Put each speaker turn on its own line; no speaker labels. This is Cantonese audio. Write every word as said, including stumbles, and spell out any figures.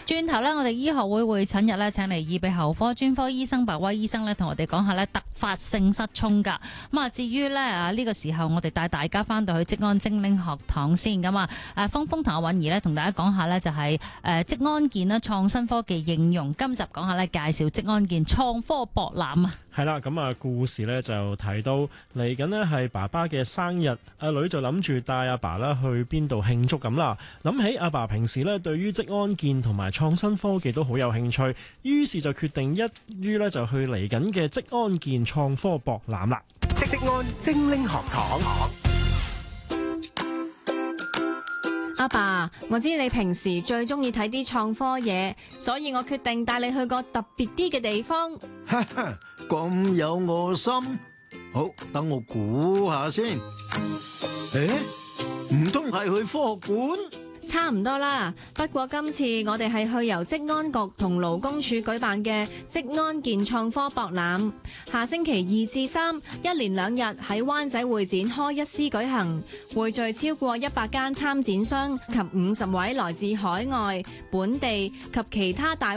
轉頭咧，我哋醫學會會診日咧，請嚟耳鼻喉科專科醫生白威醫生咧，同我哋講下咧突發性失聰噶。咁啊，至於咧啊呢個時候，我哋帶大家翻到去職安精靈學堂先咁啊。誒，峰峰同阿韻儀咧，同大家講下咧就係誒職安健啦，創新科技應用。今集講下咧介紹職安健創科博覽啊。
係啦，咁啊故事咧就提到嚟緊呢係爸爸嘅生日，阿女就諗住帶阿爸啦去邊度慶祝咁啦。諗起阿爸平時咧對於職安健同埋創新科技都好有興趣，於是就決定一於咧就去嚟緊嘅職安健創科博覽啦。
職安精靈學堂。
阿爸，我知你平時最中意睇啲創科嘢，所以我決定帶你去個特別啲嘅地方。
哈哈，咁有我心。好，等我估下先。誒，唔通係去科學館？
差唔多啦，不過今次我哋係去由職安局同勞工處舉辦嘅職安健創科博覽，下星期二至三一連兩日喺灣仔會展開一師舉行，匯聚超過一百間參展商及五十位來自海外、本地及其他大